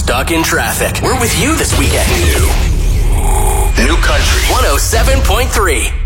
stuck in traffic. We're with you this weekend. New Country 107.3.